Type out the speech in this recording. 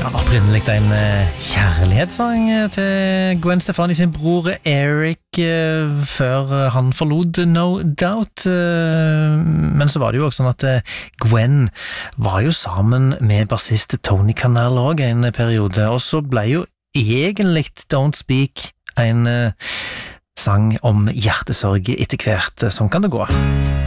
Opprinnelig en kjærlighetssang til Gwen Stefani sin bror Eric før han forlot No Doubt. Men så var det jo også sånn at Gwen var jo sammen med bassist Tony Canal også en periode, og så ble jo egentlig Don't Speak en sang om hjertesorg etter hvert. Sånn kan det gå.